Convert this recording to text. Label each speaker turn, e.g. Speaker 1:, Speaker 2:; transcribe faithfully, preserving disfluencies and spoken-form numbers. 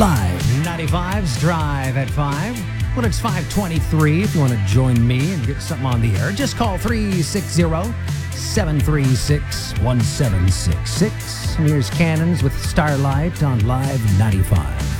Speaker 1: Live ninety-five's Drive at five. Well, it's five twenty-three. If you want to join me and get something on the air, just call three six zero, seven three six, one seven six six. And here's Cannons with Starlight on Live ninety-five.